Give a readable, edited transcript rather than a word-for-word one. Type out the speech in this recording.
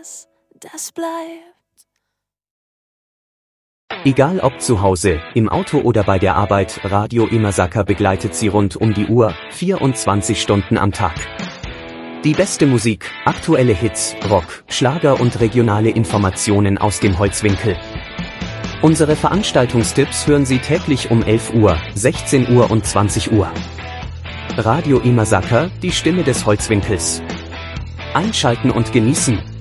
was, das bleibt. Egal ob zu Hause, im Auto oder bei der Arbeit, Radio Imasaka begleitet Sie rund um die Uhr, 24 Stunden am Tag. Die beste Musik, aktuelle Hits, Rock, Schlager und regionale Informationen aus dem Holzwinkel. Unsere Veranstaltungstipps hören Sie täglich um 11 Uhr, 16 Uhr und 20 Uhr. Radio Imasaka, die Stimme des Holzwinkels. Einschalten und genießen.